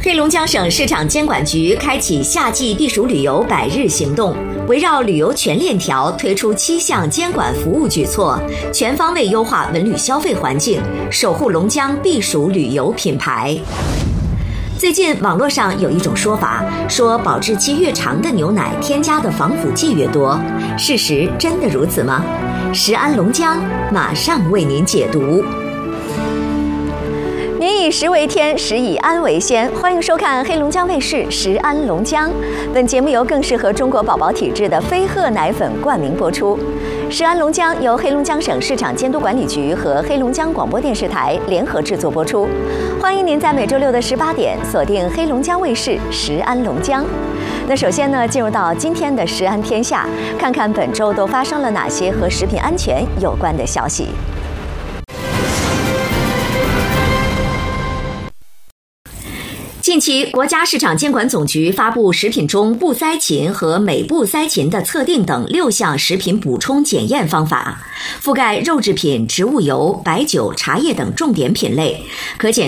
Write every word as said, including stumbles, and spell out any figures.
黑龙江省市场监管局开启夏季避暑旅游百日行动，围绕旅游全链条推出七项监管服务举措，全方位优化文旅消费环境，守护龙江避暑旅游品牌。最近网络上有一种说法，说保质期越长的牛奶添加的防腐剂越多，事实真的如此吗？食安龙江马上为您解读。民以食为天，食以安为先。欢迎收看黑龙江卫视《食安龙江》。本节目由更适合中国宝宝体质的飞鹤奶粉冠名播出。《食安龙江》由黑龙江省市场监督管理局和黑龙江广播电视台联合制作播出。欢迎您在每周六的十八点锁定黑龙江卫视《食安龙江》。那首先呢，进入到今天的《食安天下》，看看本周都发生了哪些和食品安全有关的消息。近期，国家市场监管总局发布食品中不噻嗪和美不噻嗪的测定等六项食品补充检验方法，覆盖肉制品、植物油、白酒、茶叶等重点品类，可检